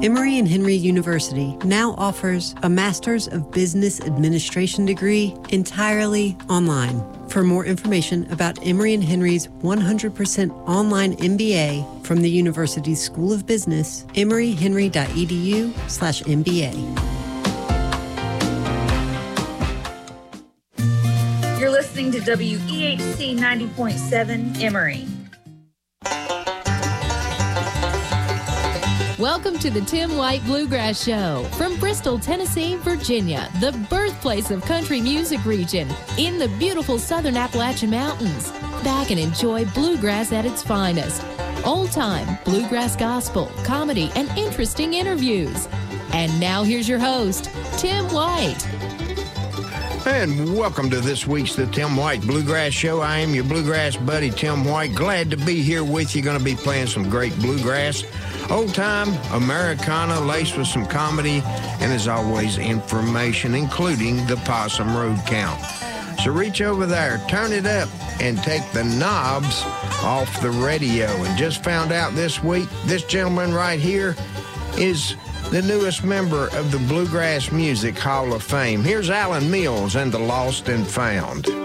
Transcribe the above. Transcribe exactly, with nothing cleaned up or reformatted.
Emory and Henry University now offers a Master's of Business Administration degree entirely online. For more information about Emory and Henry's one hundred percent online M B A from the university's School of Business, emory henry dot e d u slash M B A. You're listening to W E H C ninety point seven Emory. Welcome to the Tim White Bluegrass Show from Bristol, Tennessee, Virginia, the birthplace of country music region in the beautiful southern Appalachian Mountains. Back and enjoy bluegrass at its finest. Old-time bluegrass gospel, comedy, and interesting interviews. And now here's your host, Tim White. And welcome to this week's The Tim White Bluegrass Show. I am your bluegrass buddy, Tim White. Glad to be here with you. Going to be playing some great bluegrass. Old-time Americana laced with some comedy and, as always, information, including the Possum Road Count. So reach over there, turn it up, and take the knobs off the radio. And just found out this week, this gentleman right here is the newest member of the Bluegrass Music Hall of Fame. Here's Alan Mills and the Lost and Found.